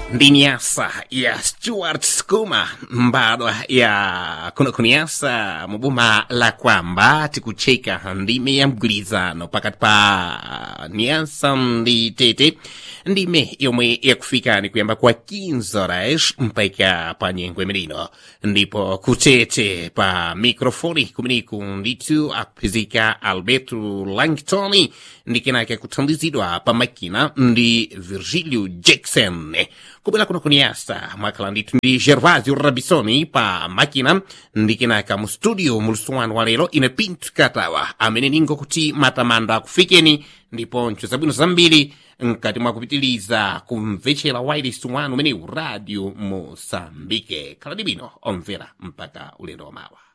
ndi nyasa ya Stuart Skuma mbadwa ya kunyasa mubuma la kwamba tikucheka ndime ya mgulizano pakati pa nyasa ndi tete ndime yomwe yakufika ni kuyamba kwa 15 horas mpaka pa nyengo imelino ndipo kutete pa mikrofoni kumeniku nditu akupizika Alberto Langtoni ndikenake kuthandizidwa pa makina ndi Virgilio Jackson kubela kuno kunyasa mwakhala ndithu ndi Gervasio Rabisoni pa makina ndikenaka mu studio mulusumwano wa lero ine Pinto Katawa amene ningo kuti matamanda akufikeni ndiponso zabwino zambiri nkati mwakupitiliza kumvechera wireless wanu umene radio Mosambike khala bwino omvera mpaka ulendo wamawa.